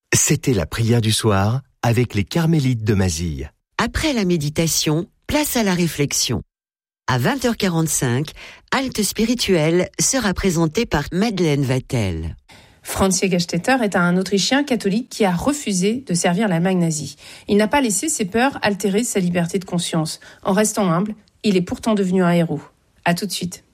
C'était la prière du soir avec les Carmélites de Mazille. Après la méditation, place à la réflexion. À 20h45, Halte spirituelle sera présentée par Madeleine Vatel. Franz Jägerstätter est un Autrichien catholique qui a refusé de servir l'Allemagne nazie. Il n'a pas laissé ses peurs altérer sa liberté de conscience. En restant humble, il est pourtant devenu un héros. À tout de suite.